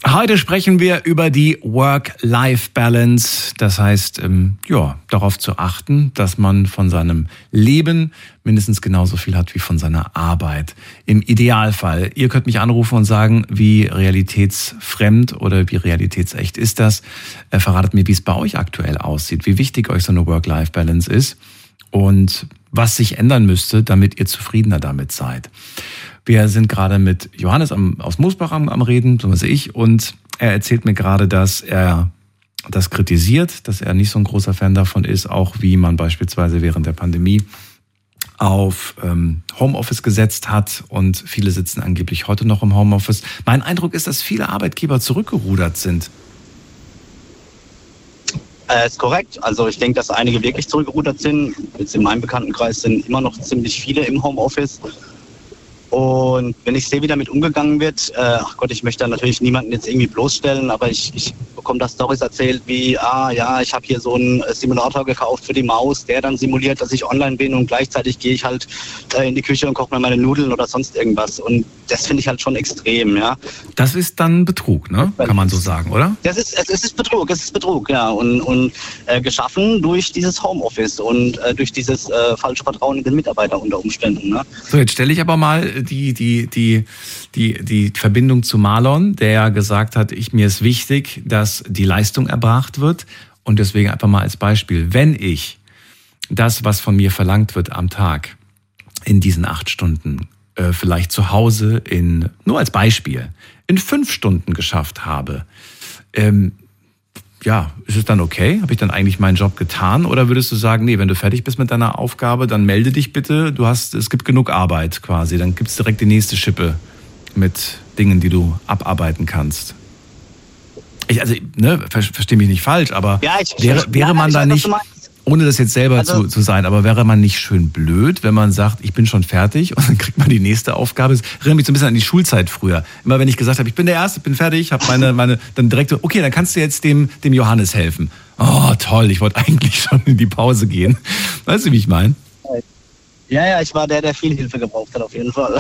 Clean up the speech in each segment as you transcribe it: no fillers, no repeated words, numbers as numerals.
Heute sprechen wir über die Work-Life-Balance. Das heißt, darauf zu achten, dass man von seinem Leben mindestens genauso viel hat wie von seiner Arbeit. Im Idealfall. Ihr könnt mich anrufen und sagen, wie realitätsfremd oder wie realitätsecht ist das. Verratet mir, wie es bei euch aktuell aussieht, wie wichtig euch so eine Work-Life-Balance ist und was sich ändern müsste, damit ihr zufriedener damit seid. Wir sind gerade mit Johannes aus Moosbach am Reden, so was ich, und er erzählt mir gerade, dass er das kritisiert, dass er nicht so ein großer Fan davon ist, auch wie man beispielsweise während der Pandemie auf Homeoffice gesetzt hat und viele sitzen angeblich heute noch im Homeoffice. Mein Eindruck ist, dass viele Arbeitgeber zurückgerudert sind. Ist korrekt. Also ich denke, dass einige wirklich zurückgerudert sind. Jetzt in meinem Bekanntenkreis sind immer noch ziemlich viele im Homeoffice. Und wenn ich sehe, wie damit umgegangen wird, ich möchte da natürlich niemanden jetzt irgendwie bloßstellen, aber ich bekomme da Storys erzählt wie, ich habe hier so einen Simulator gekauft für die Maus, der dann simuliert, dass ich online bin und gleichzeitig gehe ich halt in die Küche und koche mir meine Nudeln oder sonst irgendwas. Und das finde ich halt schon extrem, ja. Das ist dann Betrug, ne? Kann man so sagen, oder? Es ist Betrug, ja. Und geschaffen durch dieses Homeoffice und durch dieses falsche Vertrauen in den Mitarbeiter unter Umständen, ne? So, jetzt stelle ich aber mal die Verbindung zu Marlon, der gesagt hat, mir ist wichtig, dass die Leistung erbracht wird und deswegen einfach mal als Beispiel, wenn ich das, was von mir verlangt wird am Tag in diesen 8 Stunden, vielleicht zu Hause nur als Beispiel, in 5 Stunden geschafft habe, ist es dann okay? Habe ich dann eigentlich meinen Job getan? Oder würdest du sagen, nee, wenn du fertig bist mit deiner Aufgabe, dann melde dich bitte. Es gibt genug Arbeit quasi. Dann gibt es direkt die nächste Schippe mit Dingen, die du abarbeiten kannst. Verstehe mich nicht falsch, aber wäre man da nicht, ohne das jetzt selber zu sein, aber wäre man nicht schön blöd, wenn man sagt, ich bin schon fertig und dann kriegt man die nächste Aufgabe? Das erinnert mich so ein bisschen an die Schulzeit früher. Immer wenn ich gesagt habe, ich bin der Erste, bin fertig, habe meine dann direkt so, okay, dann kannst du jetzt dem Johannes helfen. Oh, toll, ich wollte eigentlich schon in die Pause gehen. Weißt du, wie ich meine? Ja, ich war der viel Hilfe gebraucht hat, auf jeden Fall.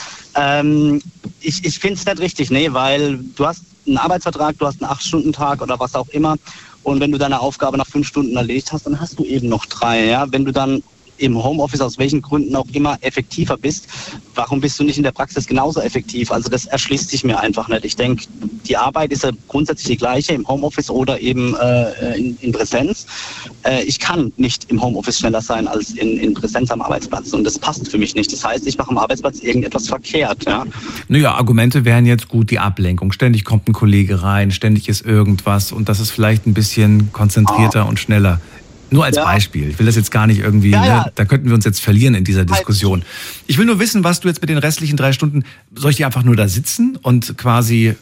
Ich finde es nicht richtig, weil du hast einen Arbeitsvertrag, du hast einen 8-Stunden-Tag oder was auch immer. Und wenn du deine Aufgabe nach 5 Stunden erledigt hast, dann hast du eben noch 3. Ja? Wenn du dann im Homeoffice aus welchen Gründen auch immer effektiver bist, warum bist du nicht in der Praxis genauso effektiv? Also das erschließt sich mir einfach nicht. Ich denke, die Arbeit ist ja grundsätzlich die gleiche im Homeoffice oder eben in Präsenz. Ich kann nicht im Homeoffice schneller sein als in Präsenz am Arbeitsplatz und das passt für mich nicht. Das heißt, ich mache am Arbeitsplatz irgendetwas verkehrt. Ja? Naja, Argumente wären jetzt gut, die Ablenkung. Ständig kommt ein Kollege rein, ständig ist irgendwas und das ist vielleicht ein bisschen konzentrierter und schneller. Nur als Beispiel. Ich will das jetzt gar nicht irgendwie, da könnten wir uns jetzt verlieren in dieser Diskussion. Ich will nur wissen, was du jetzt mit den restlichen 3 Stunden, soll ich die einfach nur da sitzen und quasi,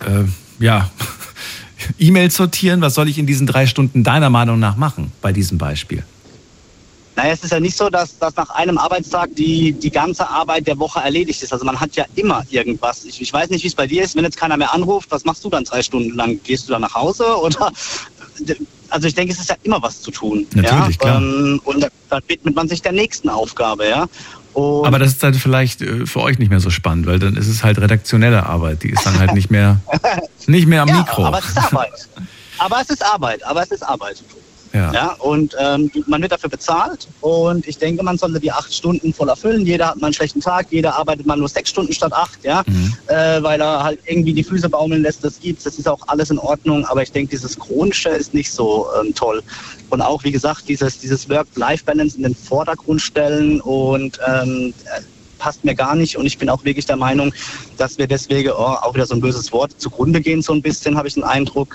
E-Mails sortieren? Was soll ich in diesen 3 Stunden deiner Meinung nach machen bei diesem Beispiel? Naja, es ist ja nicht so, dass nach einem Arbeitstag die ganze Arbeit der Woche erledigt ist. Also man hat ja immer irgendwas. Ich weiß nicht, wie es bei dir ist, wenn jetzt keiner mehr anruft, was machst du dann 3 Stunden lang? Gehst du dann nach Hause oder... Also ich denke, es ist ja immer was zu tun. Natürlich, klar. Und dann widmet man sich der nächsten Aufgabe, ja. Aber das ist dann vielleicht für euch nicht mehr so spannend, weil dann ist es halt redaktionelle Arbeit. Die ist dann halt nicht mehr am Mikro. Aber es ist Arbeit. Aber es ist Arbeit. Ja, und man wird dafür bezahlt und ich denke, man sollte die 8 Stunden voll erfüllen. Jeder hat mal einen schlechten Tag, jeder arbeitet mal nur 6 Stunden statt 8, weil er halt irgendwie die Füße baumeln lässt. Das ist auch alles in Ordnung, aber ich denke, dieses Chronische ist nicht so toll. Und auch, wie gesagt, dieses Work-Life-Balance in den Vordergrund stellen und passt mir gar nicht und ich bin auch wirklich der Meinung, dass wir deswegen, auch wieder so ein böses Wort, zugrunde gehen so ein bisschen, habe ich den Eindruck,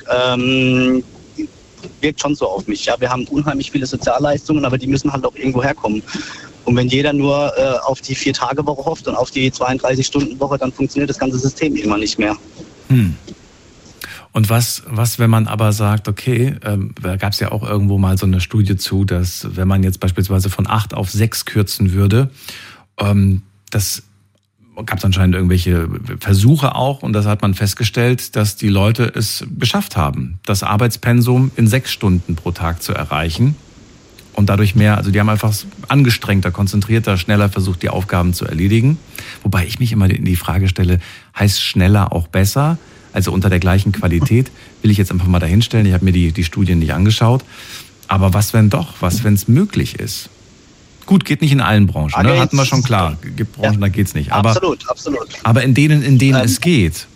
wirkt schon so auf mich. Ja, wir haben unheimlich viele Sozialleistungen, aber die müssen halt auch irgendwo herkommen. Und wenn jeder nur auf die 4-Tage-Woche hofft und auf die 32-Stunden-Woche, dann funktioniert das ganze System immer nicht mehr. Und was, wenn man aber sagt, okay, da gab es ja auch irgendwo mal so eine Studie zu, dass wenn man jetzt beispielsweise von 8 auf 6 kürzen würde, das gab es anscheinend irgendwelche Versuche auch und das hat man festgestellt, dass die Leute es geschafft haben, das Arbeitspensum in 6 Stunden pro Tag zu erreichen und dadurch mehr, also die haben einfach angestrengter, konzentrierter, schneller versucht, die Aufgaben zu erledigen. Wobei ich mich immer in die Frage stelle, heißt schneller auch besser? also unter der gleichen Qualität, will ich jetzt einfach mal dahinstellen. Ich habe mir die Studien nicht angeschaut. Aber was, wenn es möglich ist? Gut, geht nicht in allen Branchen, ne? Hatten wir schon klar. Es gibt Branchen, da geht's nicht. Aber, absolut. Aber in denen es geht.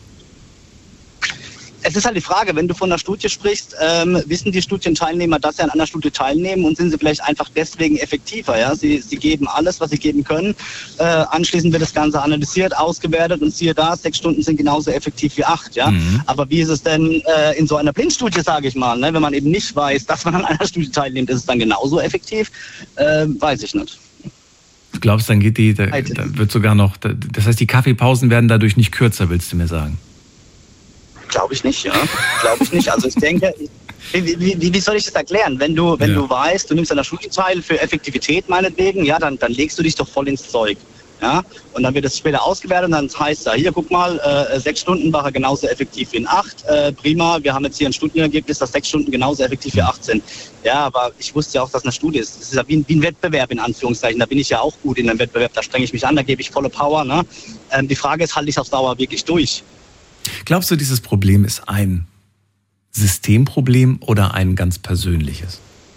Es ist halt die Frage, wenn du von einer Studie sprichst, wissen die Studienteilnehmer, dass sie an einer Studie teilnehmen und sind sie vielleicht einfach deswegen effektiver? Ja? Sie geben alles, was sie geben können. Anschließend wird das Ganze analysiert, ausgewertet und siehe da, 6 Stunden sind genauso effektiv wie 8. Ja? Aber wie ist es denn in so einer Blindstudie, sage ich mal, ne? Wenn man eben nicht weiß, dass man an einer Studie teilnimmt, ist es dann genauso effektiv? Weiß ich nicht. Du glaubst, dann geht da wird sogar noch, das heißt, die Kaffeepausen werden dadurch nicht kürzer, willst du mir sagen? Glaube ich nicht, ja. Glaube ich nicht. Also ich denke, wie soll ich das erklären? Wenn du weißt, du nimmst an der Studie teil für Effektivität meinetwegen, ja, dann legst du dich doch voll ins Zeug. Ja, und dann wird es später ausgewertet und dann heißt da, hier, guck mal, 6 Stunden war er genauso effektiv wie in 8. Prima, wir haben jetzt hier ein Studienergebnis, dass 6 Stunden genauso effektiv wie 8 sind. Ja, aber ich wusste ja auch, dass eine Studie ist. Das ist ja wie ein Wettbewerb in Anführungszeichen. Da bin ich ja auch gut in einem Wettbewerb, da strenge ich mich an, da gebe ich volle Power. Ne? Die Frage ist, halte ich auf Dauer wirklich durch? Glaubst du, dieses Problem ist ein Systemproblem oder ein ganz persönliches?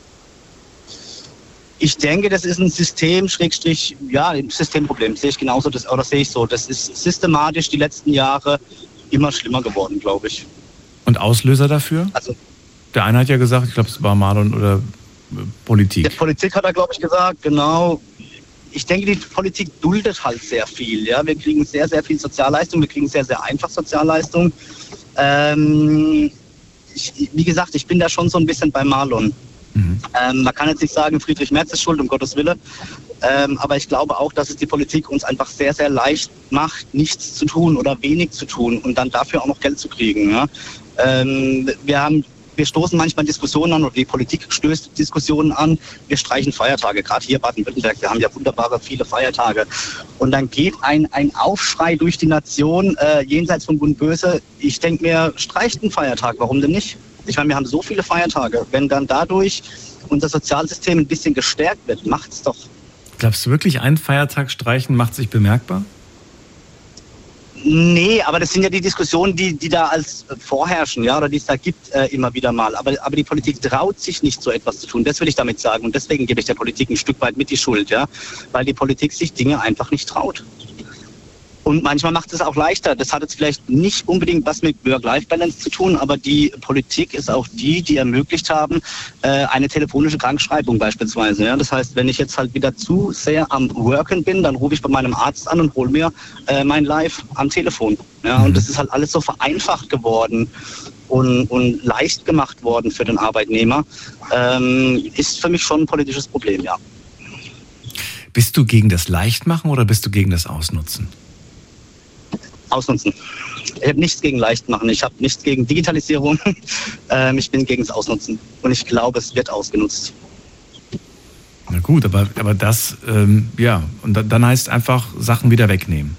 Ich denke, das ist ein Systemproblem. Sehe ich genauso, sehe ich so. Das ist systematisch die letzten Jahre immer schlimmer geworden, glaube ich. Und Auslöser dafür? Also, der eine hat ja gesagt, ich glaube, es war Marlon oder Politik. Der Politik hat er, glaube ich, gesagt, genau. Ich denke, die Politik duldet halt sehr viel. Ja? Wir kriegen sehr, sehr viel Sozialleistung. Wir kriegen sehr, sehr einfach Sozialleistung. Wie gesagt, ich bin da schon so ein bisschen bei Marlon. Man kann jetzt nicht sagen, Friedrich Merz ist schuld, um Gottes Willen. Aber ich glaube auch, dass es die Politik uns einfach sehr, sehr leicht macht, nichts zu tun oder wenig zu tun und dann dafür auch noch Geld zu kriegen. Ja? Wir stoßen manchmal Diskussionen an, oder die Politik stößt Diskussionen an. Wir streichen Feiertage, gerade hier Baden-Württemberg. Wir haben ja wunderbare viele Feiertage. Und dann geht ein Aufschrei durch die Nation, jenseits von Gut und Böse. Ich denke mir, streicht einen Feiertag, warum denn nicht? Ich meine, wir haben so viele Feiertage. Wenn dann dadurch unser Sozialsystem ein bisschen gestärkt wird, macht's doch. Glaubst du wirklich, einen Feiertag streichen macht sich bemerkbar? Nee, aber das sind ja die Diskussionen, die da als vorherrschen, ja, oder die es da gibt immer wieder mal. Aber die Politik traut sich nicht, so etwas zu tun. Das will ich damit sagen. Und deswegen gebe ich der Politik ein Stück weit mit die Schuld, ja, weil die Politik sich Dinge einfach nicht traut. Und manchmal macht es auch leichter. Das hat jetzt vielleicht nicht unbedingt was mit Work-Life-Balance zu tun, aber die Politik ist auch die ermöglicht haben, eine telefonische Krankschreibung beispielsweise. Ja? Das heißt, wenn ich jetzt halt wieder zu sehr am Worken bin, dann rufe ich bei meinem Arzt an und hole mir mein Live am Telefon. Ja? Und das ist halt alles so vereinfacht geworden und leicht gemacht worden für den Arbeitnehmer. Ist für mich schon ein politisches Problem, ja. Bist du gegen das Leichtmachen oder bist du gegen das Ausnutzen? Ausnutzen. Ich habe nichts gegen Leichtmachen, ich habe nichts gegen Digitalisierung, ich bin gegen das Ausnutzen und ich glaube, es wird ausgenutzt. Na gut, aber das, und dann heißt einfach Sachen wieder wegnehmen.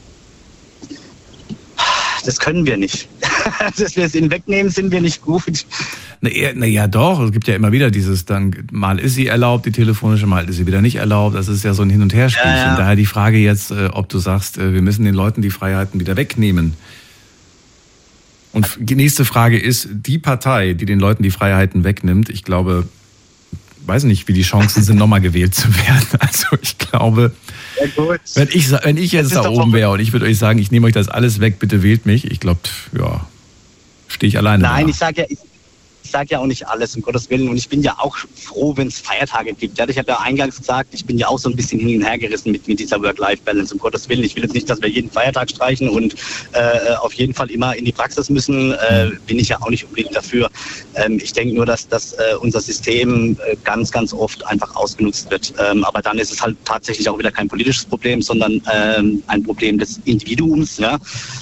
Das können wir nicht. Dass wir es ihnen wegnehmen, sind wir nicht gut. Na ja, doch. Es gibt ja immer wieder dieses, dann mal ist sie erlaubt, die telefonische, mal ist sie wieder nicht erlaubt. Das ist ja so ein Hin- und Herspielchen. Ja. Daher die Frage jetzt, ob du sagst, wir müssen den Leuten die Freiheiten wieder wegnehmen. Und die nächste Frage ist, die Partei, die den Leuten die Freiheiten wegnimmt, ich glaube, weiß nicht, wie die Chancen sind, nochmal gewählt zu werden. Also ich glaube, wenn ich jetzt da oben wäre und ich würde euch sagen, ich nehme euch das alles weg, bitte wählt mich. Ich glaube, ja, stehe ich alleine da. Nein, ich sage ja auch nicht alles, um Gottes Willen. Und ich bin ja auch froh, wenn es Feiertage gibt. Ich habe ja eingangs gesagt, ich bin ja auch so ein bisschen hin und her gerissen mit dieser Work-Life-Balance, um Gottes Willen. Ich will jetzt nicht, dass wir jeden Feiertag streichen und auf jeden Fall immer in die Praxis müssen. Bin ich ja auch nicht unbedingt dafür. Ich denke nur, dass unser System ganz, ganz oft einfach ausgenutzt wird. Aber dann ist es halt tatsächlich auch wieder kein politisches Problem, sondern ein Problem des Individuums. Ja.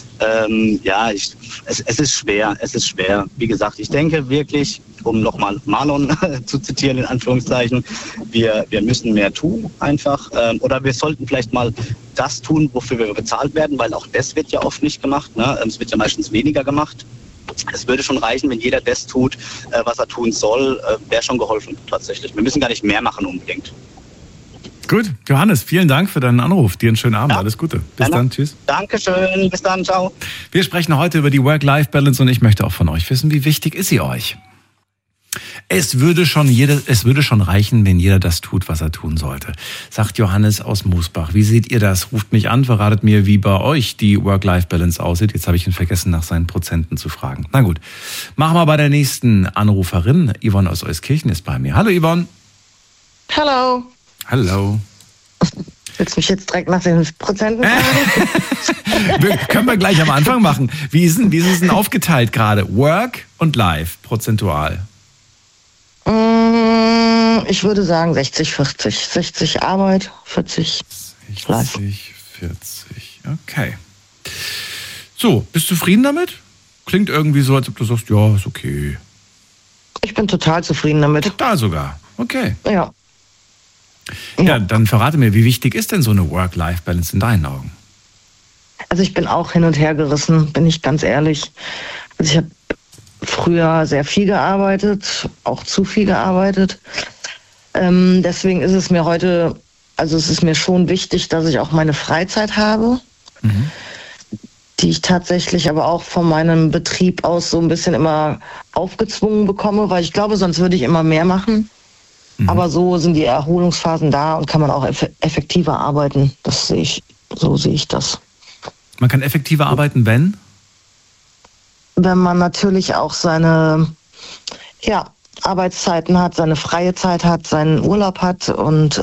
Es ist schwer. Wie gesagt, ich denke wirklich, um nochmal Marlon zu zitieren, in Anführungszeichen, wir müssen mehr tun einfach. Oder wir sollten vielleicht mal das tun, wofür wir bezahlt werden, weil auch das wird ja oft nicht gemacht. Ne? Es wird ja meistens weniger gemacht. Es würde schon reichen, wenn jeder das tut, was er tun soll, wäre schon geholfen tatsächlich. Wir müssen gar nicht mehr machen unbedingt. Gut, Johannes, vielen Dank für deinen Anruf. Dir einen schönen Abend, alles Gute. Bis dann, tschüss. Dankeschön, bis dann, ciao. Wir sprechen heute über die Work-Life-Balance und ich möchte auch von euch wissen, wie wichtig ist sie euch? Es würde schon reichen, wenn jeder das tut, was er tun sollte, sagt Johannes aus Moosbach. Wie seht ihr das? Ruft mich an, verratet mir, wie bei euch die Work-Life-Balance aussieht. Jetzt habe ich ihn vergessen, nach seinen Prozenten zu fragen. Na gut, machen wir bei der nächsten Anruferin. Yvonne aus Euskirchen ist bei mir. Hallo Yvonne. Hallo. Hallo. Willst du mich jetzt direkt nach den Prozenten fragen? Können wir gleich am Anfang machen. Wie ist es denn aufgeteilt gerade? Work und Life, prozentual? Ich würde sagen 60-40. 60 Arbeit, 40 Life. 60-40, okay. So, bist du zufrieden damit? Klingt irgendwie so, als ob du sagst, ja, ist okay. Ich bin total zufrieden damit. Total sogar, okay. Ja. Ja, dann verrate mir, wie wichtig ist denn so eine Work-Life-Balance in deinen Augen? Also ich bin auch hin und her gerissen, bin ich ganz ehrlich. Also ich habe früher sehr viel gearbeitet, auch zu viel gearbeitet. Deswegen ist es mir heute, also es ist mir schon wichtig, dass ich auch meine Freizeit habe, die ich tatsächlich aber auch von meinem Betrieb aus so ein bisschen immer aufgezwungen bekomme, weil ich glaube, sonst würde ich immer mehr machen. Aber so sind die Erholungsphasen da und kann man auch effektiver arbeiten. So sehe ich das. Man kann effektiver arbeiten, wenn? Wenn man natürlich auch seine Arbeitszeiten hat, seine freie Zeit hat, seinen Urlaub hat und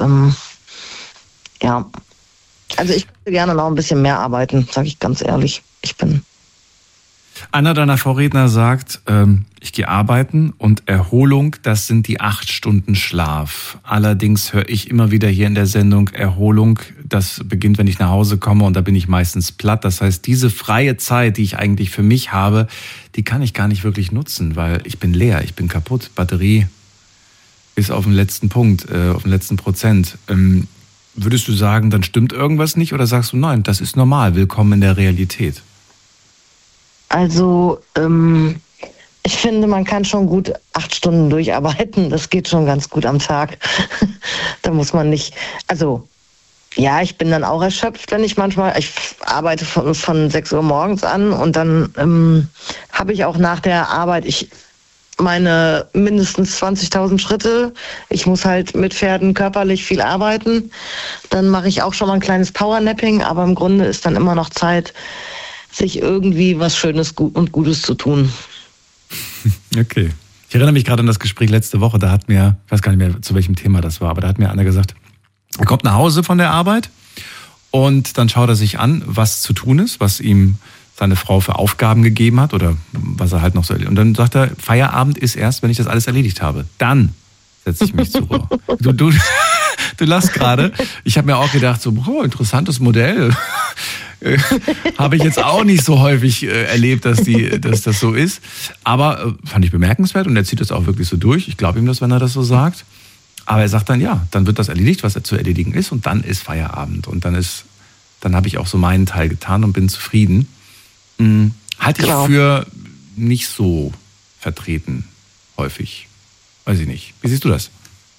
also ich würde gerne noch ein bisschen mehr arbeiten, sage ich ganz ehrlich. Einer deiner Vorredner sagt, ich gehe arbeiten und Erholung, das sind die 8 Stunden Schlaf. Allerdings höre ich immer wieder hier in der Sendung, Erholung, das beginnt, wenn ich nach Hause komme und da bin ich meistens platt. Das heißt, diese freie Zeit, die ich eigentlich für mich habe, die kann ich gar nicht wirklich nutzen, weil ich bin leer, ich bin kaputt, Batterie ist auf dem letzten Punkt, auf dem letzten Prozent. Würdest du sagen, dann stimmt irgendwas nicht oder sagst du, nein, das ist normal, willkommen in der Realität? Also, ich finde, man kann schon gut 8 Stunden durcharbeiten. Das geht schon ganz gut am Tag. Da muss man nicht, also, ja, ich bin dann auch erschöpft, wenn ich arbeite von 6 Uhr morgens an und dann habe ich auch nach der Arbeit, meine mindestens 20.000 Schritte. Ich muss halt mit Pferden körperlich viel arbeiten. Dann mache ich auch schon mal ein kleines Powernapping, aber im Grunde ist dann immer noch Zeit, sich irgendwie was Schönes und Gutes zu tun. Okay. Ich erinnere mich gerade an das Gespräch letzte Woche, da hat mir, ich weiß gar nicht mehr, zu welchem Thema das war, aber da hat mir einer gesagt, er kommt nach Hause von der Arbeit und dann schaut er sich an, was zu tun ist, was ihm seine Frau für Aufgaben gegeben hat oder was er halt noch so erledigt. Und dann sagt er, Feierabend ist erst, wenn ich das alles erledigt habe. Dann setze ich mich zur Ruhe. Du lachst gerade. Ich habe mir auch gedacht, so, interessantes Modell. Habe ich jetzt auch nicht so häufig erlebt, dass das so ist. Aber fand ich bemerkenswert und er zieht das auch wirklich so durch. Ich glaube ihm das, wenn er das so sagt. Aber er sagt dann, ja, dann wird das erledigt, was zu erledigen ist und dann ist Feierabend. Und dann habe ich auch so meinen Teil getan und bin zufrieden. Halte ich für nicht so vertreten, häufig. Weiß ich nicht. Wie siehst du das?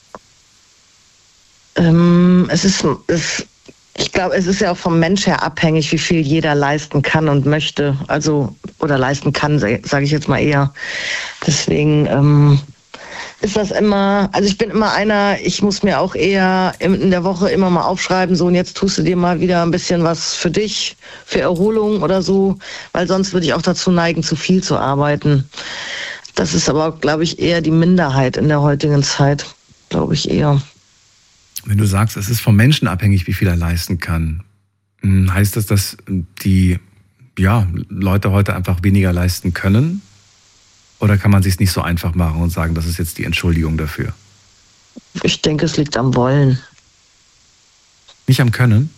Ich glaube, es ist ja auch vom Mensch her abhängig, wie viel jeder leisten kann und möchte. Also, oder leisten kann, sage ich jetzt mal eher. Deswegen ist das immer, also ich bin immer ich muss mir auch eher in der Woche immer mal aufschreiben, so und jetzt tust du dir mal wieder ein bisschen was für dich, für Erholung oder so, weil sonst würde ich auch dazu neigen, zu viel zu arbeiten. Das ist aber, glaube ich, eher die Minderheit in der heutigen Zeit, glaube ich eher. Wenn du sagst, es ist vom Menschen abhängig, wie viel er leisten kann, heißt das, dass die Leute heute einfach weniger leisten können? Oder kann man sich es nicht so einfach machen und sagen, das ist jetzt die Entschuldigung dafür? Ich denke, es liegt am Wollen. Nicht am Können?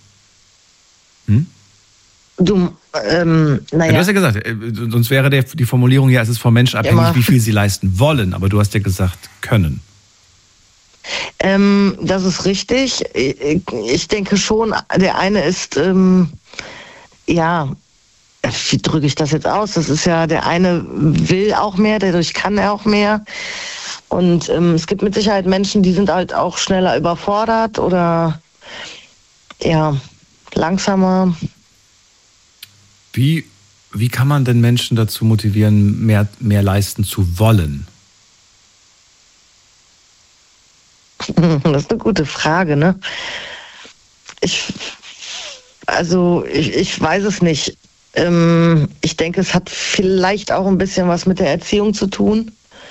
Du hast ja gesagt, sonst wäre die Formulierung ja, es ist vom Menschen abhängig, wie viel sie leisten wollen. Aber du hast ja gesagt, können. Das ist richtig. Ich denke schon, der eine ist, wie drücke ich das jetzt aus? Das ist ja, der eine will auch mehr, dadurch kann er auch mehr. Und es gibt mit Sicherheit Menschen, die sind halt auch schneller überfordert oder ja, langsamer. Wie kann man denn Menschen dazu motivieren, mehr leisten zu wollen? Das ist eine gute Frage, ne? Ich weiß es nicht. Ich denke, es hat vielleicht auch ein bisschen was mit der Erziehung zu tun.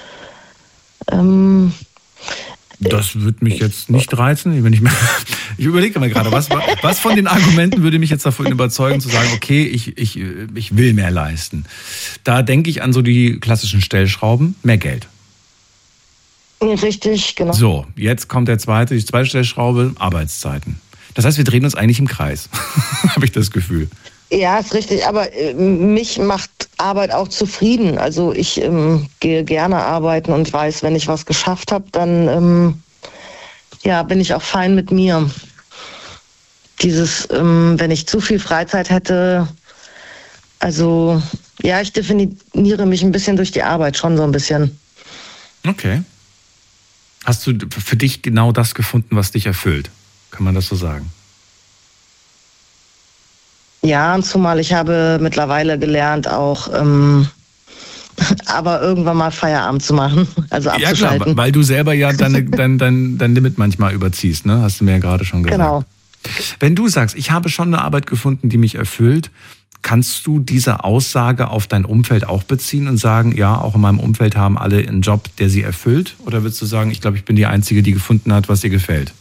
Das würde mich jetzt nicht reizen. Ich überlege mal gerade, was von den Argumenten würde mich jetzt davon überzeugen, zu sagen, okay, ich will mehr leisten. Da denke ich an so die klassischen Stellschrauben, mehr Geld. Richtig, genau. So, jetzt kommt die zweite Stellschraube, Arbeitszeiten. Das heißt, wir drehen uns eigentlich im Kreis, habe ich das Gefühl. Ja, ist richtig, aber mich macht Arbeit auch zufrieden. Also ich gehe gerne arbeiten und weiß, wenn ich was geschafft habe, dann bin ich auch fein mit mir. Wenn ich zu viel Freizeit hätte, also ja, ich definiere mich ein bisschen durch die Arbeit, schon so ein bisschen. Okay. Hast du für dich genau das gefunden, was dich erfüllt? Kann man das so sagen? Ja, und zumal ich habe mittlerweile gelernt, auch aber irgendwann mal Feierabend zu machen, also abzuschalten. Ja klar, weil du selber ja dein Limit manchmal überziehst, ne? Hast du mir ja gerade schon gesagt. Genau. Wenn du sagst, ich habe schon eine Arbeit gefunden, die mich erfüllt, kannst du diese Aussage auf dein Umfeld auch beziehen und sagen, ja, auch in meinem Umfeld haben alle einen Job, der sie erfüllt? Oder würdest du sagen, ich glaube, ich bin die Einzige, die gefunden hat, was ihr gefällt?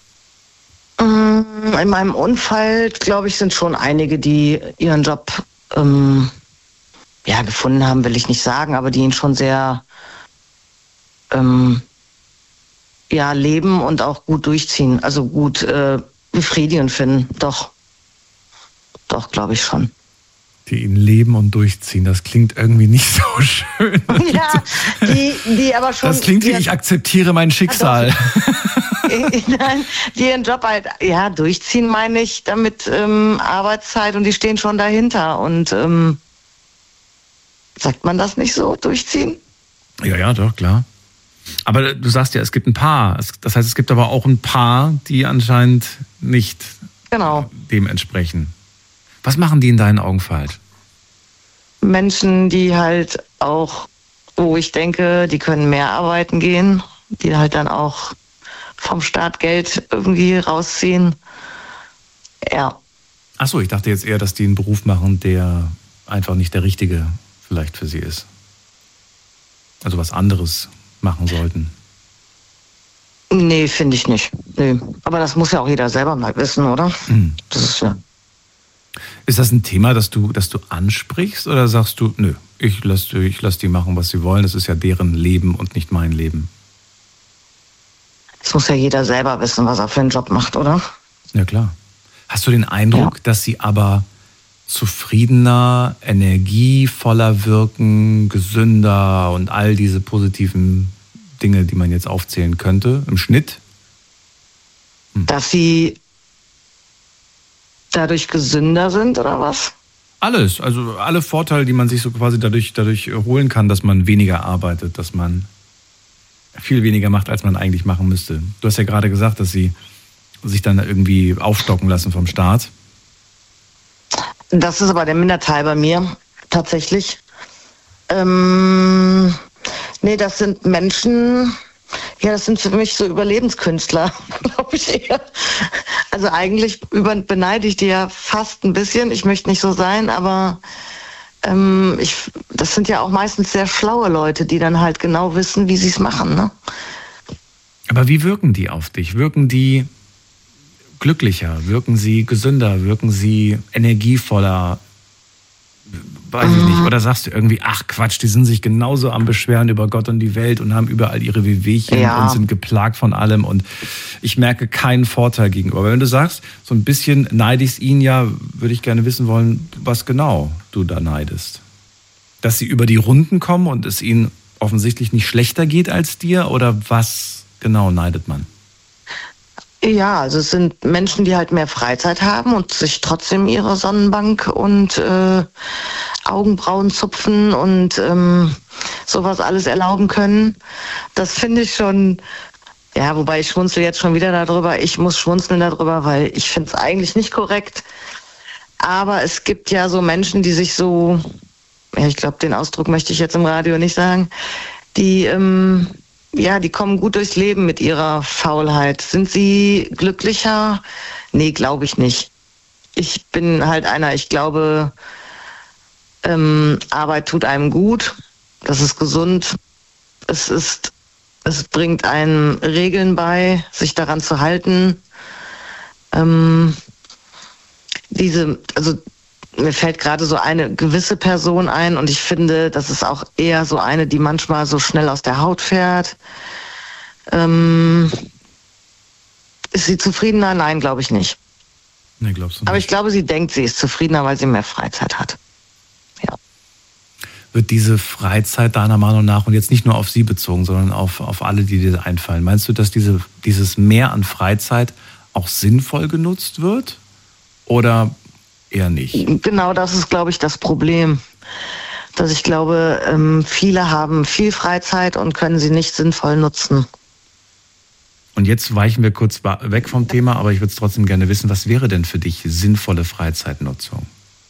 In meinem Umfeld, glaube ich, sind schon einige, die ihren Job gefunden haben, will ich nicht sagen, aber die ihn schon sehr leben und auch gut durchziehen, also gut befriedigend finden. Doch, glaube ich schon. Die ihn leben und durchziehen, das klingt irgendwie nicht so schön. Ja, die aber schon... Das klingt wie, ich akzeptiere mein Schicksal. Nein, die ihren Job halt, durchziehen meine ich, damit Arbeitszeit, und die stehen schon dahinter. Und sagt man das nicht so, durchziehen? Ja, doch, klar. Aber du sagst ja, es gibt ein paar. Das heißt, es gibt aber auch ein paar, die anscheinend nicht dem entsprechen. Was machen die in deinen Augen falsch? Menschen, die halt auch, wo ich denke, die können mehr arbeiten gehen, die halt dann auch vom Staat Geld irgendwie rausziehen. Ja. Ach so, ich dachte jetzt eher, dass die einen Beruf machen, der einfach nicht der richtige vielleicht für sie ist. Also was anderes machen sollten. Nee, finde ich nicht. Nee. Aber das muss ja auch jeder selber mal wissen, oder? Mhm. Das ist ja... Ist das ein Thema, das du ansprichst, oder sagst du, nö, ich lass die machen, was sie wollen, das ist ja deren Leben und nicht mein Leben? Das muss ja jeder selber wissen, was er für einen Job macht, oder? Ja, klar. Hast du den Eindruck, dass sie aber zufriedener, energievoller wirken, gesünder und all diese positiven Dinge, die man jetzt aufzählen könnte, im Schnitt? Dass sie dadurch gesünder sind, oder was? Alles, also alle Vorteile, die man sich so quasi dadurch holen kann, dass man weniger arbeitet, dass man viel weniger macht, als man eigentlich machen müsste. Du hast ja gerade gesagt, dass sie sich dann irgendwie aufstocken lassen vom Staat. Das ist aber der Minderteil bei mir, tatsächlich. Das sind Menschen, das sind für mich so Überlebenskünstler, glaube ich eher. Also eigentlich beneide ich die ja fast ein bisschen. Ich möchte nicht so sein, aber das sind ja auch meistens sehr schlaue Leute, die dann halt genau wissen, wie sie es machen. Ne? Aber wie wirken die auf dich? Wirken die glücklicher? Wirken sie gesünder? Wirken sie energievoller? Weiß ich nicht. Oder sagst du irgendwie, ach Quatsch, die sind sich genauso am Beschweren über Gott und die Welt und haben überall ihre Wehwehchen und sind geplagt von allem und ich merke keinen Vorteil gegenüber. Aber wenn du sagst, so ein bisschen neide ich es ihnen ja, würde ich gerne wissen wollen, was genau du da neidest. Dass sie über die Runden kommen und es ihnen offensichtlich nicht schlechter geht als dir, oder was genau neidet man? Ja, also es sind Menschen, die halt mehr Freizeit haben und sich trotzdem ihre Sonnenbank und Augenbrauen zupfen und sowas alles erlauben können. Das finde ich schon Ja, wobei ich schmunzel jetzt schon wieder darüber. Ich muss schmunzeln darüber, weil ich finde es eigentlich nicht korrekt. Aber es gibt ja so Menschen, die sich so, ja, ich glaube, den Ausdruck möchte ich jetzt im Radio nicht sagen, die, die kommen gut durchs Leben mit ihrer Faulheit. Sind sie glücklicher? Nee, glaube ich nicht. Ich bin halt ich glaube, Arbeit tut einem gut. Das ist gesund. Es bringt einem Regeln bei, sich daran zu halten. Mir fällt gerade so eine gewisse Person ein und ich finde, das ist auch eher so eine, die manchmal so schnell aus der Haut fährt. Ist sie zufriedener? Nein, glaube ich nicht. Nee, glaubst du nicht. Aber ich glaube, sie denkt, sie ist zufriedener, weil sie mehr Freizeit hat. Ja. Wird diese Freizeit deiner Meinung nach, und jetzt nicht nur auf sie bezogen, sondern auf alle, die dir einfallen, meinst du, dass dieses Mehr an Freizeit auch sinnvoll genutzt wird? Oder eher nicht? Genau, das ist, glaube ich, das Problem. Dass ich glaube, viele haben viel Freizeit und können sie nicht sinnvoll nutzen. Und jetzt weichen wir kurz weg vom Thema, aber ich würde es trotzdem gerne wissen, was wäre denn für dich sinnvolle Freizeitnutzung?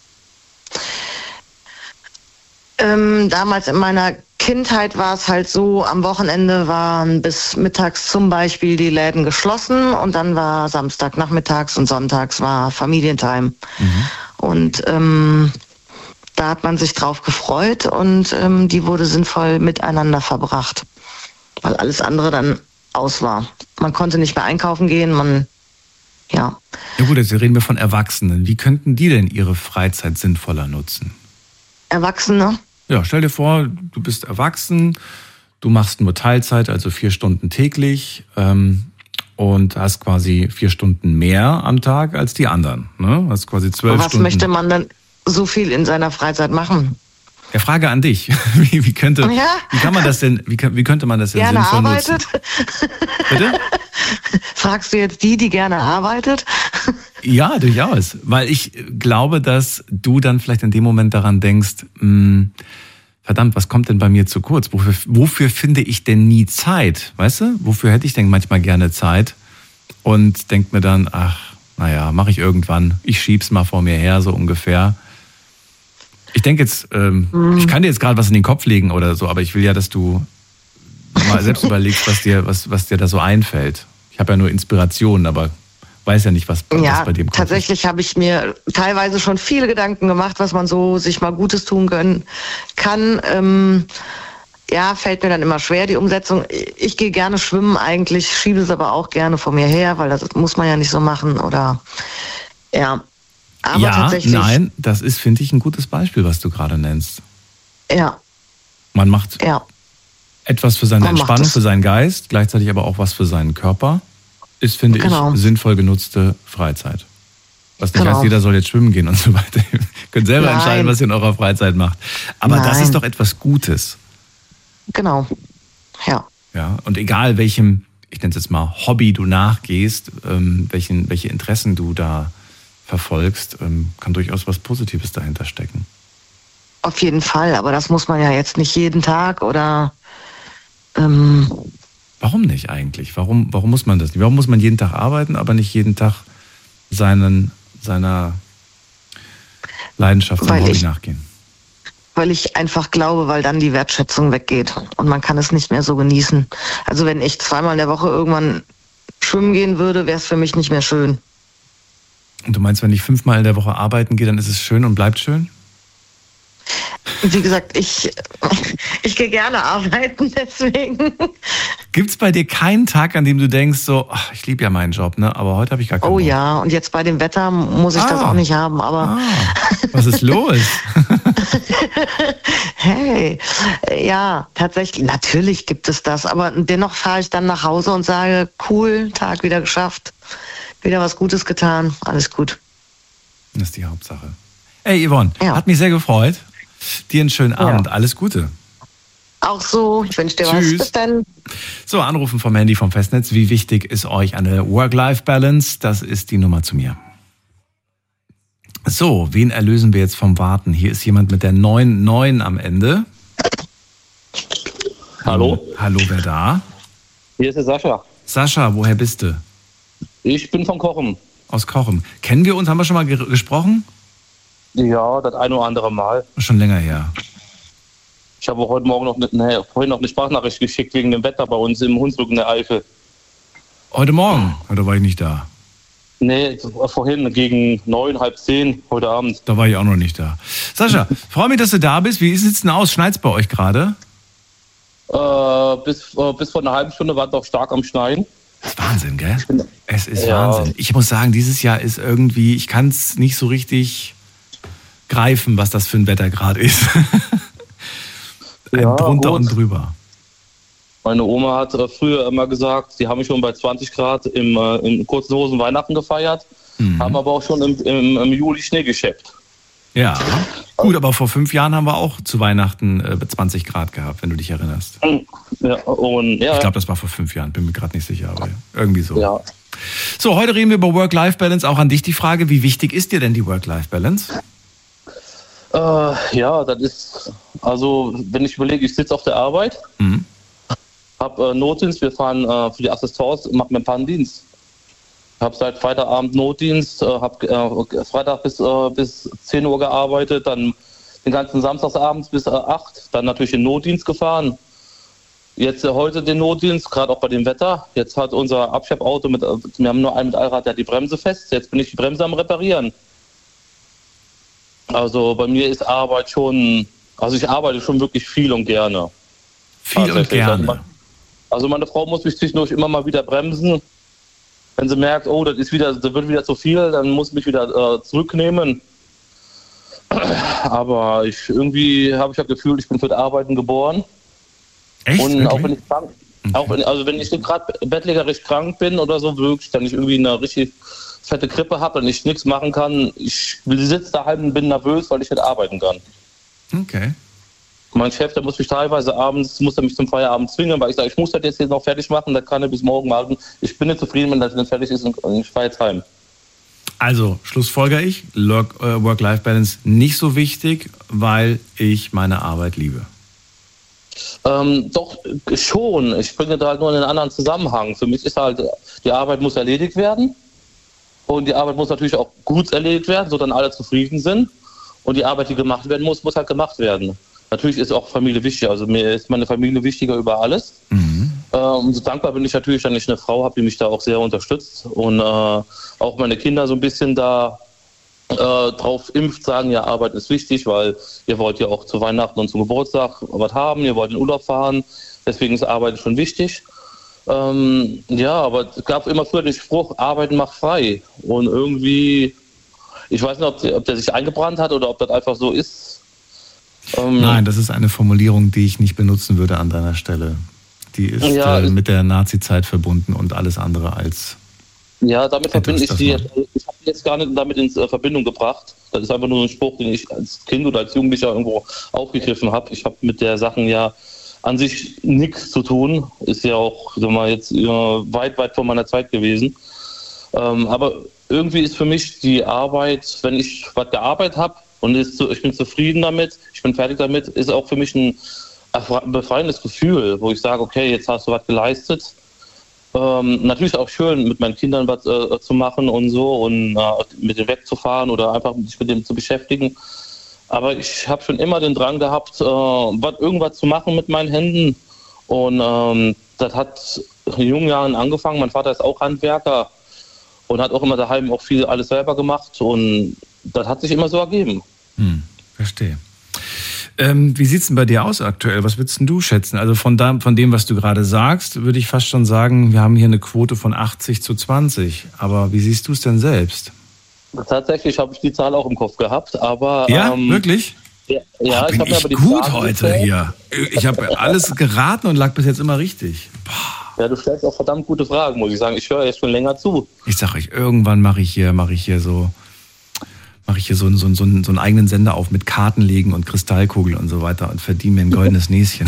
Damals in meiner Kindheit war es halt so, am Wochenende waren bis mittags zum Beispiel die Läden geschlossen und dann war Samstag nachmittags und sonntags war Familientime. Mhm. Und da hat man sich drauf gefreut und die wurde sinnvoll miteinander verbracht, weil alles andere dann aus war. Man konnte nicht mehr einkaufen gehen, Ja gut, jetzt reden wir von Erwachsenen. Wie könnten die denn ihre Freizeit sinnvoller nutzen? Erwachsene? Ja, stell dir vor, du bist erwachsen, du machst nur Teilzeit, also 4 Stunden täglich und hast quasi 4 Stunden mehr am Tag als die anderen. Ne? Hast quasi 12 Stunden. Was möchte man dann so viel in seiner Freizeit machen? Ja, Frage an dich. Wie könnte man das denn gerne sinnvoll arbeitet? nutzen? Bitte? Fragst du jetzt die gerne arbeitet? Ja, durchaus. Weil ich glaube, dass du dann vielleicht in dem Moment daran denkst, verdammt, was kommt denn bei mir zu kurz? Wofür finde ich denn nie Zeit? Weißt du? Wofür hätte ich denn manchmal gerne Zeit? Und denk mir dann, mache ich irgendwann. Ich schieb's mal vor mir her, so ungefähr. Ich denke jetzt, ich kann dir jetzt gerade was in den Kopf legen oder so, aber ich will ja, dass du mal selbst überlegst, was dir da so einfällt. Ich habe ja nur Inspirationen, aber weiß ja nicht, was bei dir im Kopf tatsächlich habe ich mir teilweise schon viele Gedanken gemacht, was man so sich mal Gutes tun kann. Fällt mir dann immer schwer, die Umsetzung. Ich gehe gerne schwimmen eigentlich, schiebe es aber auch gerne vor mir her, weil das muss man ja nicht so machen oder Aber tatsächlich. Nein, das ist, finde ich, ein gutes Beispiel, was du gerade nennst. Ja. Man macht etwas für seine Entspannung, für seinen Geist, gleichzeitig aber auch was für seinen Körper. Ist, finde ich, sinnvoll genutzte Freizeit. Was nicht heißt, jeder soll jetzt schwimmen gehen und so weiter. Ihr könnt selber entscheiden, was ihr in eurer Freizeit macht. Aber das ist doch etwas Gutes. Genau, ja. Ja, und egal welchem, ich nenne es jetzt mal Hobby du nachgehst, welche Interessen du da verfolgst, kann durchaus was Positives dahinter stecken. Auf jeden Fall, aber das muss man ja jetzt nicht jeden Tag oder... Warum nicht eigentlich? Warum muss man das nicht? Warum muss man jeden Tag arbeiten, aber nicht jeden Tag seiner Leidenschaft, seinem Hobby nachgehen? Weil ich einfach glaube, weil dann die Wertschätzung weggeht und man kann es nicht mehr so genießen. Also wenn ich 2-mal in der Woche irgendwann schwimmen gehen würde, wäre es für mich nicht mehr schön. Und du meinst, wenn ich 5-mal in der Woche arbeiten gehe, dann ist es schön und bleibt schön? Wie gesagt, ich gehe gerne arbeiten, deswegen. Gibt's bei dir keinen Tag, an dem du denkst, so, ich liebe ja meinen Job, ne? Aber heute habe ich gar keinen Bock. Oh ja, und jetzt bei dem Wetter muss ich das auch nicht haben, aber... was ist los? Hey, ja, tatsächlich, natürlich gibt es das, aber dennoch fahre ich dann nach Hause und sage, cool, Tag wieder geschafft, wieder was Gutes getan, alles gut. Das ist die Hauptsache. Ey, Yvonne, hat mich sehr gefreut. Dir einen schönen Abend, alles Gute. Auch so, ich wünsche dir was. Bis dann. So, Anrufen vom Handy vom Festnetz. Wie wichtig ist euch eine Work-Life-Balance? Das ist die Nummer zu mir. So, wen erlösen wir jetzt vom Warten? Hier ist jemand mit der 99 am Ende. Hallo. Hallo, wer da? Hier ist der Sascha. Sascha, woher bist du? Ich bin von Kochem. Aus Kochem. Kennen wir uns? Haben wir schon mal gesprochen? Ja, das ein oder andere Mal. Schon länger her. Ich habe heute Morgen vorhin noch eine Sprachnachricht geschickt wegen dem Wetter bei uns im Hunsrück in der Eifel. Heute Morgen? Oder war ich nicht da? Nee, vorhin gegen 9, halb 10 heute Abend. Da war ich auch noch nicht da. Sascha, freue mich, dass du da bist. Wie sieht es denn aus? Schneit's bei euch gerade? Bis vor einer halben Stunde war es doch stark am Schneien. Das ist Wahnsinn, gell? Es ist Wahnsinn. Ich muss sagen, dieses Jahr ist irgendwie, ich kann es nicht so richtig greifen, was das für ein Wetter gerade ist. Drunter und drüber. Meine Oma hat früher immer gesagt, sie haben schon bei 20 Grad in kurzen Hosen Weihnachten gefeiert, haben aber auch schon im Juli Schnee geschäppt. Ja, gut, aber vor 5 Jahren haben wir auch zu Weihnachten 20 Grad gehabt, wenn du dich erinnerst. Ja, ich glaube, das war vor 5 Jahren, bin mir gerade nicht sicher, aber irgendwie so. Ja. So, heute reden wir über Work-Life-Balance. Auch an dich die Frage, wie wichtig ist dir denn die Work-Life-Balance? Ja, das ist, also wenn ich überlege, ich sitze auf der Arbeit, habe Notdienst, wir fahren für die Assistance, machen mir einen Dienst. Ich habe seit Freitagabend Notdienst, habe Freitag bis 10 Uhr gearbeitet, dann den ganzen Samstagsabends bis 8, dann natürlich den Notdienst gefahren. Jetzt heute den Notdienst, gerade auch bei dem Wetter. Jetzt hat unser Abschleppauto, wir haben nur einen mit Allrad, der hat die Bremse fest. Jetzt bin ich die Bremse am Reparieren. Also bei mir ist Arbeit schon, also ich arbeite schon wirklich viel und gerne. Viel und gerne. Also meine Frau muss mich zwischendurch immer mal wieder bremsen. Wenn sie merkt, oh, das wird wieder zu viel, dann muss ich mich wieder zurücknehmen. Aber irgendwie habe ich das Gefühl, ich bin für das Arbeiten geboren. Echt? Und wirklich? auch wenn ich krank, wenn ich gerade bettlägerisch krank bin oder so, wirklich, dann ich irgendwie eine richtig fette Grippe habe und ich nichts machen kann, ich sitze daheim und bin nervös, weil ich nicht arbeiten kann. Okay. Mein Chef, der muss mich teilweise abends, muss er mich zum Feierabend zwingen, weil ich sage, ich muss das jetzt noch fertig machen, das kann er bis morgen machen. Ich bin nicht zufrieden, wenn das nicht fertig ist und ich fahre jetzt heim. Also, schlussfolger ich, Work-Life-Balance nicht so wichtig, weil ich meine Arbeit liebe. Doch, schon. Ich bringe da halt nur in einen anderen Zusammenhang. Für mich ist halt, die Arbeit muss erledigt werden. Und die Arbeit muss natürlich auch gut erledigt werden, so dann alle zufrieden sind. Und die Arbeit, die gemacht werden muss halt gemacht werden. Natürlich ist auch Familie wichtig. Also mir ist meine Familie wichtiger über alles. Umso dankbar bin ich natürlich, dass ich eine Frau habe, die mich da auch sehr unterstützt. Und auch meine Kinder so ein bisschen da drauf impft, sagen, ja, Arbeit ist wichtig, weil ihr wollt ja auch zu Weihnachten und zum Geburtstag was haben, ihr wollt in Urlaub fahren. Deswegen ist Arbeit schon wichtig. Ja, aber es gab immer früher den Spruch, Arbeiten macht frei. Und irgendwie, ich weiß nicht, ob der sich eingebrannt hat oder ob das einfach so ist. Nein, das ist eine Formulierung, die ich nicht benutzen würde an deiner Stelle. Die ist mit der Nazi-Zeit verbunden und alles andere als... Ja, damit verbinde ich sie. Ich habe jetzt gar nicht damit in Verbindung gebracht. Das ist einfach nur ein Spruch, den ich als Kind oder als Jugendlicher irgendwo aufgegriffen habe. Ich habe mit der Sachen ja an sich nichts zu tun. Ist ja auch jetzt weit, weit vor meiner Zeit gewesen. Aber irgendwie ist für mich die Arbeit, wenn ich was gearbeitet habe und ich bin zufrieden damit, ich bin fertig damit, ist auch für mich ein befreiendes Gefühl, wo ich sage, okay, jetzt hast du was geleistet. Natürlich auch schön, mit meinen Kindern was zu machen und so und mit denen wegzufahren oder einfach sich mit dem zu beschäftigen. Aber ich habe schon immer den Drang gehabt, irgendwas zu machen mit meinen Händen. Und das hat in jungen Jahren angefangen. Mein Vater ist auch Handwerker und hat auch immer daheim auch viel alles selber gemacht. Und das hat sich immer so ergeben. Verstehe. Wie sieht es denn bei dir aus aktuell? Was würdest denn du schätzen? Also von dem, was du gerade sagst, würde ich fast schon sagen, wir haben hier eine Quote von 80:20. Aber wie siehst du es denn selbst? Tatsächlich habe ich die Zahl auch im Kopf gehabt, aber... Ja, wirklich? Ja, ich habe mir aber die gut Zahl heute gestellt. Hier. Ich habe alles geraten und lag bis jetzt immer richtig. Ja, du stellst auch verdammt gute Fragen, muss ich sagen. Ich höre jetzt schon länger zu. Ich sage euch, irgendwann mache ich hier so einen eigenen Sender auf mit Kartenlegen und Kristallkugel und so weiter und verdiene mir ein goldenes Näschen.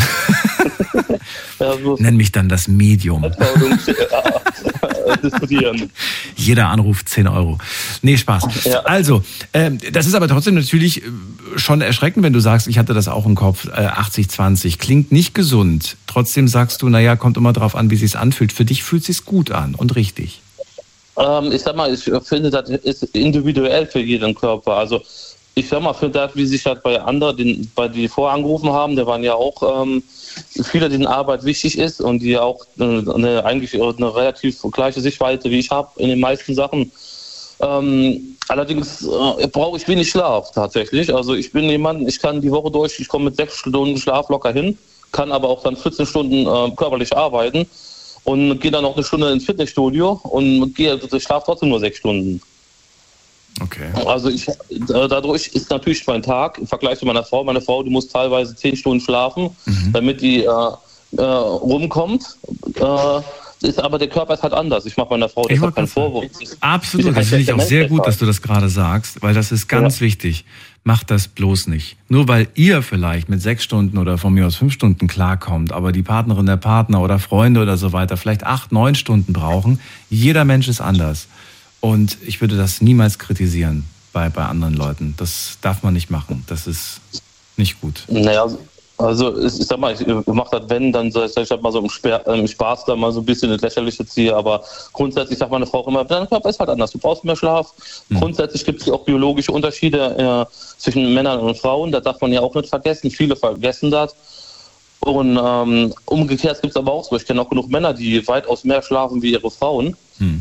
Nenn mich dann das Medium. Diskutieren. Jeder Anruf 10 Euro. Nee, Spaß. Ja. Also, das ist aber trotzdem natürlich schon erschreckend, wenn du sagst, ich hatte das auch im Kopf, 80-20. Klingt nicht gesund. Trotzdem sagst du, naja, kommt immer drauf an, wie es sich anfühlt. Für dich fühlt es sich gut an und richtig. Ich sag mal, ich finde, das ist individuell für jeden Körper. Also, ich sag mal, für das, wie sich halt bei anderen, die vorher angerufen haben, da waren ja auch viele, denen Arbeit wichtig ist und die auch eigentlich eine relativ gleiche Sichtweise wie ich habe in den meisten Sachen. Allerdings brauche ich wenig Schlaf tatsächlich. Also ich bin jemand, ich kann die Woche durch, ich komme mit 6 Stunden Schlaf locker hin, kann aber auch dann 14 Stunden körperlich arbeiten und gehe dann noch eine Stunde ins Fitnessstudio und schlafe trotzdem nur 6 Stunden. Okay. Also dadurch ist natürlich mein Tag im Vergleich zu meiner Frau. Meine Frau, die muss teilweise 10 Stunden schlafen, damit die rumkommt. Ist aber der Körper ist halt anders. Ich mache meiner Frau deshalb keinen Vorwurf. Absolut, das finde ich auch sehr gut, dass du das gerade sagst, weil das ist ganz wichtig. Macht das bloß nicht. Nur weil ihr vielleicht mit 6 Stunden oder von mir aus 5 Stunden klarkommt, aber die Partnerin, der Partner oder Freunde oder so weiter vielleicht 8, 9 Stunden brauchen. Jeder Mensch ist anders. Und ich würde das niemals kritisieren bei anderen Leuten. Das darf man nicht machen. Das ist nicht gut. Naja, also ich sag mal, ich mache das, wenn, dann sag ich mal so im Spaß da mal so ein bisschen das Lächerliche ziehe. Aber grundsätzlich sagt meine Frau immer, dein Körper ist halt anders. Du brauchst mehr Schlaf. Grundsätzlich gibt es auch biologische Unterschiede zwischen Männern und Frauen. Das darf man ja auch nicht vergessen. Viele vergessen das. Und umgekehrt gibt es aber auch so. Ich kenne auch genug Männer, die weitaus mehr schlafen wie ihre Frauen.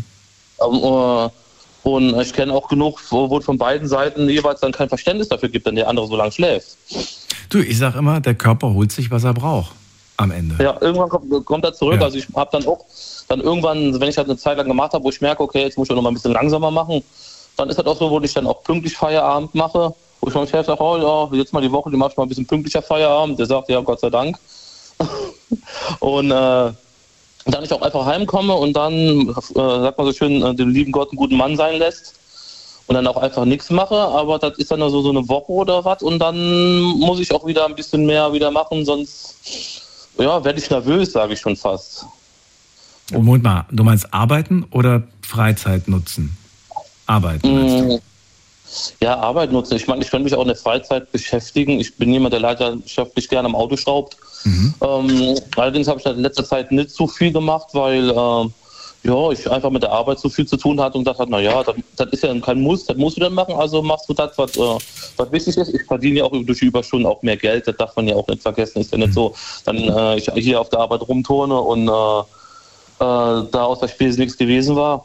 Und ich kenne auch genug, wo von beiden Seiten jeweils dann kein Verständnis dafür gibt, wenn der andere so lange schläft. Du, ich sag immer, der Körper holt sich, was er braucht am Ende. Ja, irgendwann kommt er zurück. Ja. Also ich habe dann auch, irgendwann, wenn ich das eine Zeit lang gemacht habe, wo ich merke, okay, jetzt muss ich noch mal ein bisschen langsamer machen, dann ist das auch so, wo ich dann auch pünktlich Feierabend mache, wo ich meinem Chef sage, oh ja, jetzt mal die Woche, die machst du mal ein bisschen pünktlicher Feierabend. Der sagt, ja, Gott sei Dank. Und dann ich auch einfach heimkomme und dann, sagt man so schön, dem lieben Gott einen guten Mann sein lässt und dann auch einfach nichts mache, aber das ist dann so eine Woche oder was und dann muss ich auch wieder ein bisschen mehr wieder machen, sonst werde ich nervös, sage ich schon fast. Moment mal, du meinst arbeiten oder Freizeit nutzen? Arbeiten meinst du? Ja, Arbeit nutzen. Ich meine, ich kann mich auch in der Freizeit beschäftigen. Ich bin jemand, der leidenschaftlich gerne am Auto schraubt. Allerdings habe ich in letzter Zeit nicht so viel gemacht, weil ich einfach mit der Arbeit so viel zu tun hatte und dachte, naja, das ist ja kein Muss, das musst du dann machen, also machst du das, was wichtig ist. Ich verdiene ja auch durch die Überstunden auch mehr Geld, das darf man ja auch nicht vergessen. Ist ja nicht so, dann ich hier auf der Arbeit rumturne und da aus der Spese nichts gewesen war.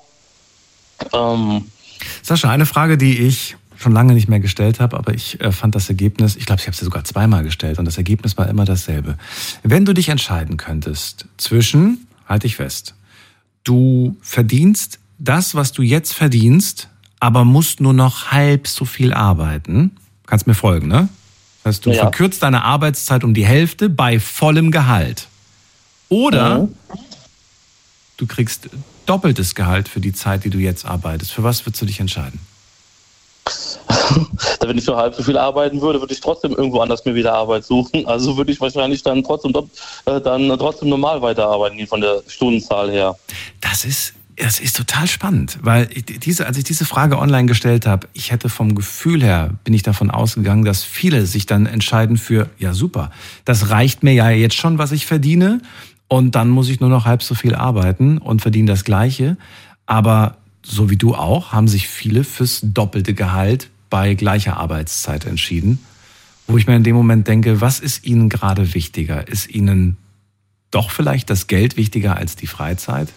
Sascha, eine Frage, die ich schon lange nicht mehr gestellt habe, aber ich fand das Ergebnis, ich glaube, ich habe es dir sogar 2-mal gestellt und das Ergebnis war immer dasselbe. Wenn du dich entscheiden könntest zwischen, halte ich fest, du verdienst das, was du jetzt verdienst, aber musst nur noch halb so viel arbeiten. Kannst mir folgen, ne? Das heißt, du verkürzt deine Arbeitszeit um die Hälfte bei vollem Gehalt. Oder du kriegst doppeltes Gehalt für die Zeit, die du jetzt arbeitest. Für was würdest du dich entscheiden? Wenn ich nur halb so viel arbeiten würde, würde ich trotzdem irgendwo anders mir wieder Arbeit suchen. Also würde ich wahrscheinlich dann trotzdem normal weiterarbeiten, von der Stundenzahl her. Das ist total spannend, weil als ich diese Frage online gestellt habe, ich hätte vom Gefühl her, bin ich davon ausgegangen, dass viele sich dann entscheiden für, ja super, das reicht mir ja jetzt schon, was ich verdiene und dann muss ich nur noch halb so viel arbeiten und verdiene das Gleiche. Aber so wie du auch, haben sich viele fürs doppelte Gehalt bei gleicher Arbeitszeit entschieden, wo ich mir in dem Moment denke, was ist ihnen gerade wichtiger? Ist ihnen doch vielleicht das Geld wichtiger als die Freizeit?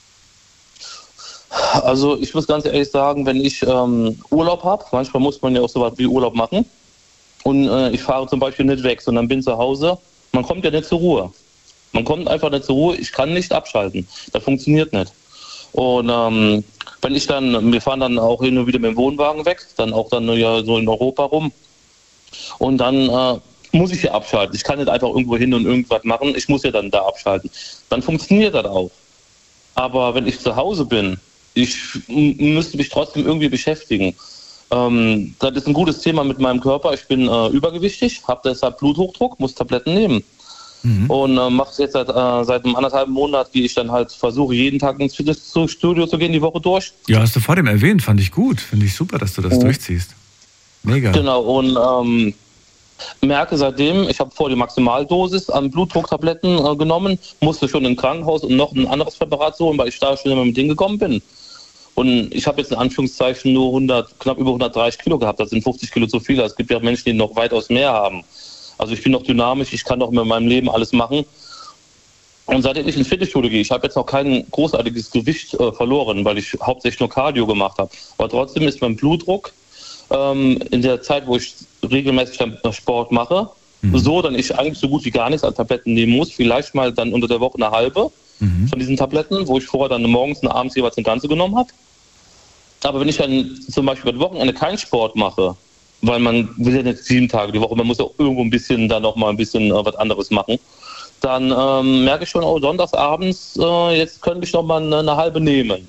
Also ich muss ganz ehrlich sagen, wenn ich Urlaub habe, manchmal muss man ja auch so was wie Urlaub machen und ich fahre zum Beispiel nicht weg, sondern bin zu Hause, man kommt ja nicht zur Ruhe. Man kommt einfach nicht zur Ruhe, ich kann nicht abschalten, das funktioniert nicht. Und wir fahren dann auch hin und wieder mit dem Wohnwagen weg, dann auch dann ja so in Europa rum. Und dann muss ich ja abschalten. Ich kann nicht einfach irgendwo hin und irgendwas machen, ich muss ja dann da abschalten. Dann funktioniert das auch. Aber wenn ich zu Hause bin, ich müsste mich trotzdem irgendwie beschäftigen. Das ist ein gutes Thema mit meinem Körper. Ich bin übergewichtig, habe deshalb Bluthochdruck, muss Tabletten nehmen. und mache es jetzt seit einem 1,5 Monat, gehe ich dann halt, versuche jeden Tag ins Fitnessstudio zu gehen, die Woche durch. Ja, hast du vor dem erwähnt, fand ich gut. Finde ich super, dass du das durchziehst. Mega. Genau, und merke seitdem, ich habe vor die Maximaldosis an Blutdrucktabletten genommen, musste schon im Krankenhaus und noch ein anderes Präparat holen, weil ich da schon immer mit denen gekommen bin. Und ich habe jetzt in Anführungszeichen nur knapp über 130 Kilo gehabt. Das sind 50 Kilo zu viel. Es gibt ja Menschen, die noch weitaus mehr haben. Also ich bin noch dynamisch, ich kann noch mit meinem Leben alles machen. Und seitdem ich ins Fitnessstudio gehe, ich habe jetzt noch kein großartiges Gewicht verloren, weil ich hauptsächlich nur Cardio gemacht habe. Aber trotzdem ist mein Blutdruck in der Zeit, wo ich regelmäßig Sport mache, so, dass ich eigentlich so gut wie gar nichts an Tabletten nehmen muss. Vielleicht mal dann unter der Woche eine halbe von diesen Tabletten, wo ich vorher dann morgens und abends jeweils eine ganze genommen habe. Aber wenn ich dann zum Beispiel am Wochenende keinen Sport mache, weil man will ja nicht 7 Tage die Woche, man muss ja irgendwo ein bisschen dann noch mal ein bisschen was anderes machen, dann merke ich schon, sonntagsabends, jetzt könnte ich noch mal eine halbe nehmen.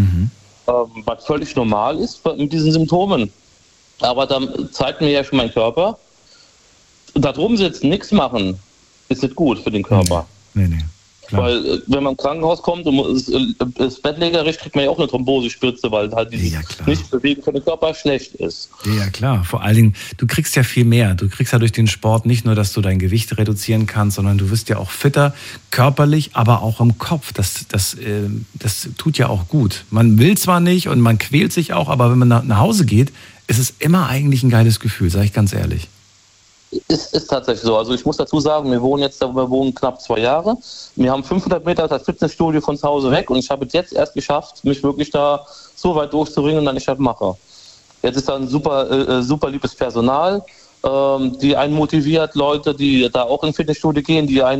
Was völlig normal ist mit diesen Symptomen. Aber dann zeigt mir ja schon mein Körper, da drum sitzen, nichts machen, ist nicht gut für den Körper. Nee. Klar. Weil wenn man im Krankenhaus kommt und ist bettlägerig, kriegt man ja auch eine Thrombosespritze, weil halt dieses Nicht-Bewegen für den Körper schlecht ist. Ja, klar. Vor allen Dingen, du kriegst ja viel mehr. Du kriegst ja durch den Sport nicht nur, dass du dein Gewicht reduzieren kannst, sondern du wirst ja auch fitter, körperlich, aber auch im Kopf. Das tut ja auch gut. Man will zwar nicht und man quält sich auch, aber wenn man nach Hause geht, ist es immer eigentlich ein geiles Gefühl, sage ich ganz ehrlich. Ist tatsächlich so. Also ich muss dazu sagen, wir wohnen knapp 2 Jahre. Wir haben 500 Meter das Fitnessstudio von zu Hause weg und ich habe es jetzt erst geschafft, mich wirklich da so weit durchzuringen, dass ich das mache. Jetzt ist da ein super liebes Personal, die einen motiviert, Leute, die da auch ins Fitnessstudio gehen, die einen